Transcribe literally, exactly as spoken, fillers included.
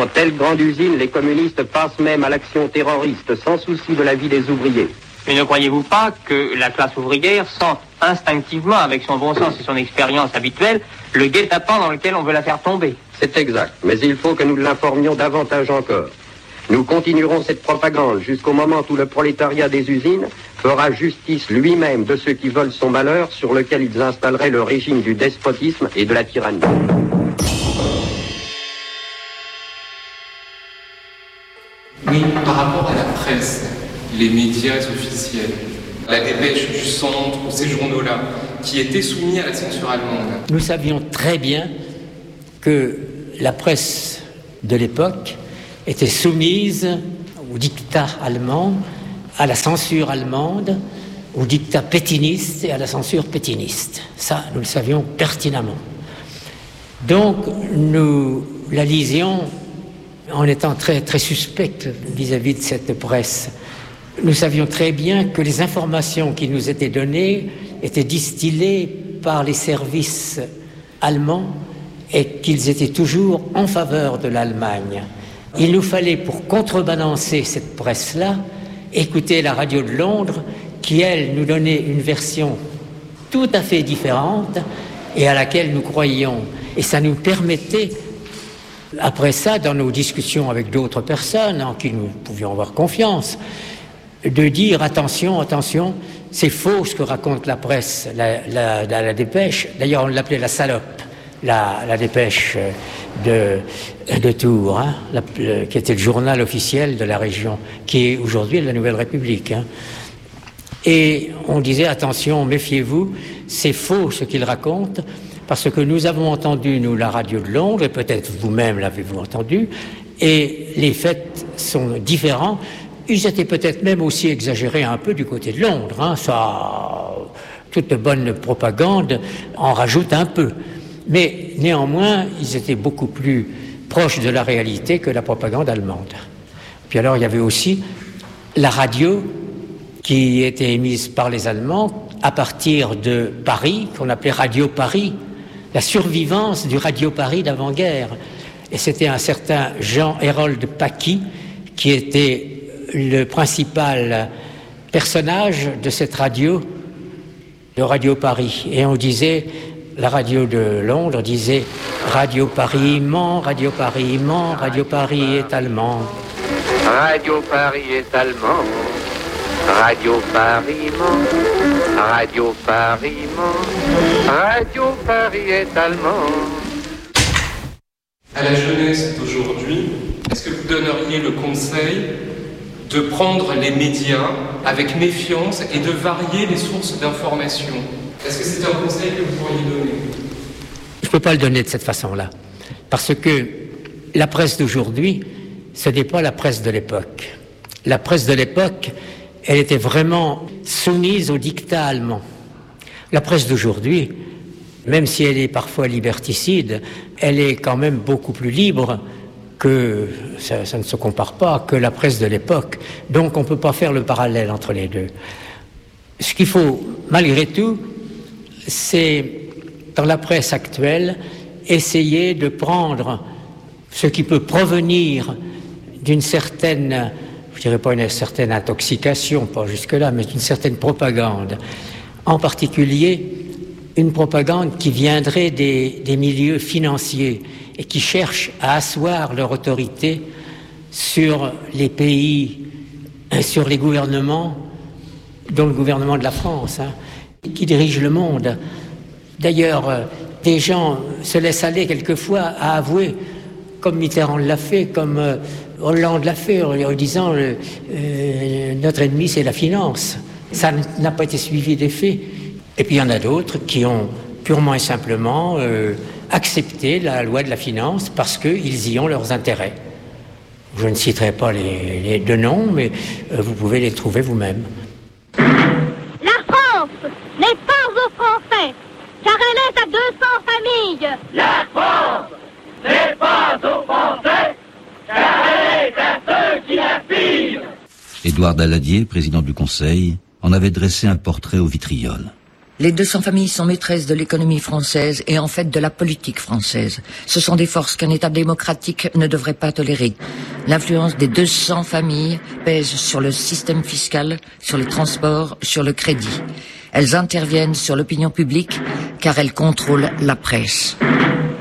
Dans telle grande usine, les communistes passent même à l'action terroriste, sans souci de la vie des ouvriers. Mais ne croyez-vous pas que la classe ouvrière sent instinctivement, avec son bon sens et son expérience habituelle, le guet-apens dans lequel on veut la faire tomber? C'est exact, mais il faut que nous l'informions davantage encore. Nous continuerons cette propagande jusqu'au moment où le prolétariat des usines fera justice lui-même de ceux qui veulent son malheur, sur lequel ils installeraient le régime du despotisme et de la tyrannie. Oui, par rapport à la presse, les médias officiels, la dépêche du centre, ces journaux-là, qui étaient soumis à la censure allemande. Nous savions très bien que la presse de l'époque était soumise au diktat allemand, à la censure allemande, au diktat pétiniste et à la censure pétiniste. Ça, nous le savions pertinemment. Donc, nous la lisions en étant très, très suspects vis-à-vis de cette presse. Nous savions très bien que les informations qui nous étaient données étaient distillées par les services allemands et qu'ils étaient toujours en faveur de l'Allemagne. Il nous fallait, pour contrebalancer cette presse-là, écouter la radio de Londres qui, elle, nous donnait une version tout à fait différente et à laquelle nous croyions. Et ça nous permettait, après ça, dans nos discussions avec d'autres personnes en qui nous pouvions avoir confiance, de dire attention, attention, c'est faux ce que raconte la presse, la, la, la, la dépêche. D'ailleurs, on l'appelait la salope, la, la dépêche de, de Tours, hein, la, le, qui était le journal officiel de la région, qui est aujourd'hui la Nouvelle République. Hein. Et on disait attention, méfiez-vous, c'est faux ce qu'il raconte, parce que nous avons entendu, nous, la radio de Londres, et peut-être vous-même l'avez-vous entendu, et les faits sont différents. Ils étaient peut-être même aussi exagérés un peu du côté de Londres. Hein. Ça, toute bonne propagande en rajoute un peu. Mais néanmoins, ils étaient beaucoup plus proches de la réalité que la propagande allemande. Puis alors, il y avait aussi la radio qui était émise par les Allemands à partir de Paris, qu'on appelait Radio Paris, la survivance du Radio Paris d'avant-guerre. Et c'était un certain Jean-Hérold Paqui qui était le principal personnage de cette radio, de Radio Paris. Et on disait, la radio de Londres disait Radio Paris ment, Radio Paris ment, Radio Paris est allemand. Radio Paris est allemand, Radio Paris ment, Radio Paris ment, Radio Paris est allemand. À la jeunesse d'aujourd'hui, est-ce que vous donneriez le conseil de prendre les médias avec méfiance et de varier les sources d'information? Est-ce que c'est un conseil que vous pourriez donner? Je ne peux pas le donner de cette façon-là. Parce que la presse d'aujourd'hui, ce n'est pas la presse de l'époque. La presse de l'époque, elle était vraiment soumise au diktat allemand. La presse d'aujourd'hui, même si elle est parfois liberticide, elle est quand même beaucoup plus libre que, ça, ça ne se compare pas, que la presse de l'époque. Donc on ne peut pas faire le parallèle entre les deux. Ce qu'il faut, malgré tout, c'est, dans la presse actuelle, essayer de prendre ce qui peut provenir d'une certaine, je dirais pas une certaine intoxication, pas jusque-là, mais d'une certaine propagande. En particulier, une propagande qui viendrait des, des milieux financiers et qui cherche à asseoir leur autorité sur les pays, sur les gouvernements, dont le gouvernement de la France, hein, qui dirige le monde. D'ailleurs, euh, des gens se laissent aller quelquefois à avouer, comme Mitterrand l'a fait, comme euh, Hollande l'a fait, en, en disant euh, euh, notre ennemi c'est la finance. Ça n'a pas été suivi des faits. Et puis il y en a d'autres qui ont purement et simplement euh, accepté la loi de la finance parce qu'ils y ont leurs intérêts. Je ne citerai pas les, les deux noms, mais euh, vous pouvez les trouver vous-même. La France n'est pas aux Français, car elle est à deux cents familles. La France n'est pas aux Français, car elle est à ceux qui la pillent. Édouard Daladier, président du Conseil, en avait dressé un portrait au vitriol. Les deux cents familles sont maîtresses de l'économie française et en fait de la politique française. Ce sont des forces qu'un État démocratique ne devrait pas tolérer. L'influence des deux cents familles pèse sur le système fiscal, sur les transports, sur le crédit. Elles interviennent sur l'opinion publique car elles contrôlent la presse.